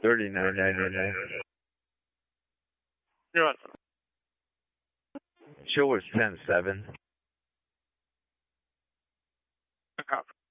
$39.99. You're welcome. Show was 10.7. No problem.